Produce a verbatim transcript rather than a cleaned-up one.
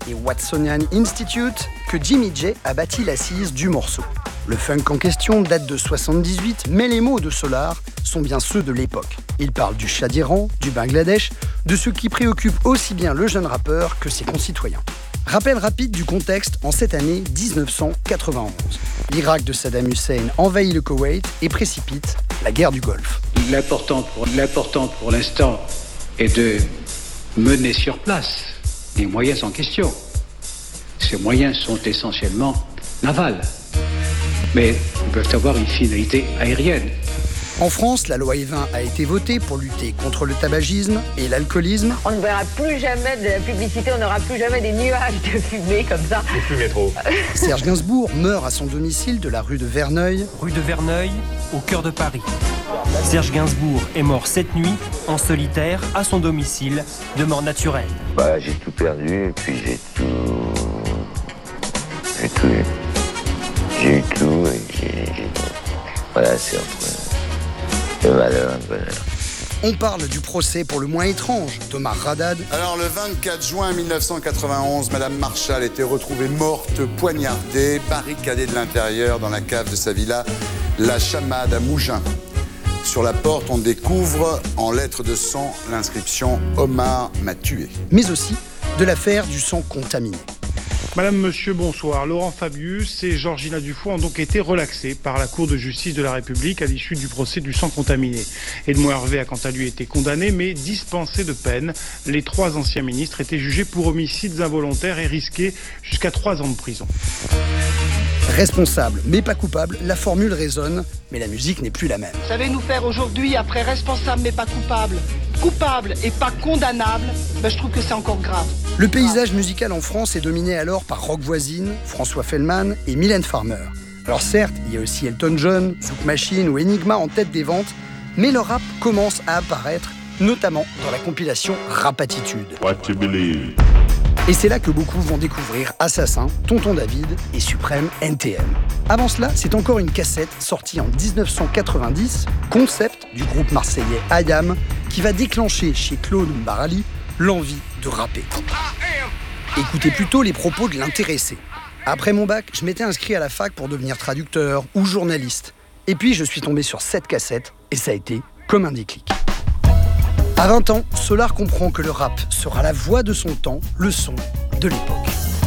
et Watsonian Institute que Jimmy J a bâti l'assise du morceau. Le funk en question date de soixante-dix-huit, mais les mots de Solar sont bien ceux de l'époque. Il parle du Shah d'Iran, du Bangladesh, de ce qui préoccupe aussi bien le jeune rappeur que ses concitoyens. Rappel rapide du contexte en cette année dix-neuf cent quatre-vingt-onze. L'Irak de Saddam Hussein envahit le Koweït et précipite la guerre du Golfe. L'important pour, l'important pour l'instant est de mener sur place les moyens en question. Ces moyens sont essentiellement navals, mais ils peuvent avoir une finalité aérienne. En France, la loi E vingt a été votée pour lutter contre le tabagisme et l'alcoolisme. On ne verra plus jamais de la publicité, on n'aura plus jamais des nuages de fumée comme ça. Ne fumez trop. Serge Gainsbourg meurt à son domicile de la rue de Verneuil. Rue de Verneuil, au cœur de Paris. Serge Gainsbourg est mort cette nuit, en solitaire, à son domicile, de mort naturelle. Bah, j'ai tout perdu, et puis j'ai tout... J'ai tout eu. J'ai eu tout, et j'ai... j'ai... Voilà, c'est entre... Le malheur, le bonheur. On parle du procès pour le moins étrange d'Omar Haddad. Alors, le vingt-quatre juin mille neuf cent quatre-vingt-onze, Madame Marshall était retrouvée morte, poignardée, barricadée de l'intérieur dans la cave de sa villa, la Chamade à Mougins. Sur la porte, on découvre en lettres de sang l'inscription « Omar m'a tué ». Mais aussi de l'affaire du sang contaminé. Madame, Monsieur, bonsoir. Laurent Fabius et Georgina Dufour ont donc été relaxés par la Cour de justice de la République à l'issue du procès du sang contaminé. Edmond Hervé a quant à lui été condamné, mais dispensé de peine. Les trois anciens ministres étaient jugés pour homicides involontaires et risquaient jusqu'à trois ans de prison. Responsable, mais pas coupable, la formule résonne, mais la musique n'est plus la même. Savez-nous faire aujourd'hui, après responsable mais pas coupable, coupable et pas condamnable, ben je trouve que c'est encore grave. Le paysage musical en France est dominé alors par Rock Voisine, François Fellman et Mylène Farmer. Alors certes, il y a aussi Elton John, Zouk Machine ou Enigma en tête des ventes, mais le rap commence à apparaître, notamment dans la compilation Rapatitude. What you believe. Et c'est là que beaucoup vont découvrir Assassin, Tonton David et Suprême N T M. Avant cela, c'est encore une cassette sortie en dix-neuf cent quatre-vingt-dix, concept du groupe marseillais Ayam, qui va déclencher chez Claude Mbarali l'envie de rapper. Écoutez plutôt les propos de l'intéressé. Après mon bac, je m'étais inscrit à la fac pour devenir traducteur ou journaliste. Et puis je suis tombé sur cette cassette et ça a été comme un déclic. À vingt ans, Solar comprend que le rap sera la voix de son temps, le son de l'époque.